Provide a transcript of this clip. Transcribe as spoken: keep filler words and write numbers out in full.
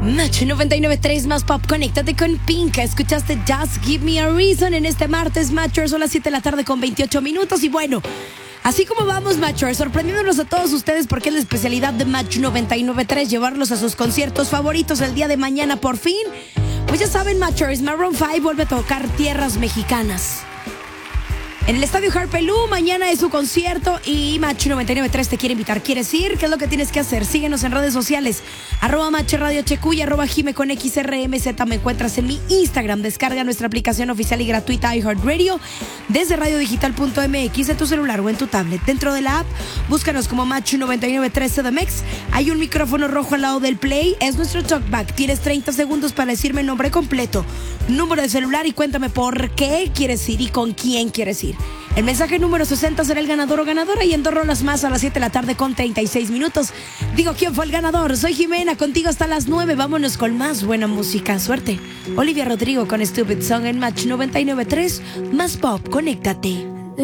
Match noventa y nueve punto tres más pop, conéctate con Pink. Escuchaste Just Give Me a Reason en este martes, Matchers. Son las siete de la tarde con veintiocho minutos. Y bueno, así como vamos, Matchers, sorprendiéndonos a todos ustedes porque es la especialidad de Match noventa y nueve punto tres, llevarlos a sus conciertos favoritos el día de mañana por fin. Pues ya saben, Matchers, Maroon cinco vuelve a tocar tierras mexicanas. En el estadio Harpelú, mañana es su concierto y Match noventa y nueve punto tres te quiere invitar. ¿Quieres ir? ¿Qué es lo que tienes que hacer? Síguenos en redes sociales, arroba Match Radio H Q y arroba Jime con X R M Z. Me encuentras en mi Instagram. Descarga nuestra aplicación oficial y gratuita iHeartRadio desde radiodigital punto m x en tu celular o en tu tablet. Dentro de la app, búscanos como Match noventa y nueve punto tres C D M X. Hay un micrófono rojo al lado del play. Es nuestro talkback. Tienes treinta segundos para decirme el nombre completo, número de celular y cuéntame por qué quieres ir y con quién quieres ir. El mensaje número sesenta será el ganador o ganadora y en dos rolas más a las siete de la tarde con treinta y seis minutos. Digo quién fue el ganador. Soy Jimena, contigo hasta las nueve. Vámonos con más buena música. Suerte. Olivia Rodrigo con Stupid Song en Match noventa y nueve punto tres. Más pop, conéctate.